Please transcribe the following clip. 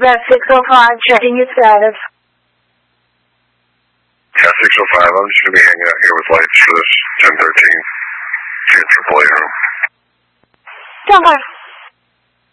Express 605, checking your status. Yeah, 605. I'm just going to be hanging out here with lights for this 1013. See a AAA room. Stand by.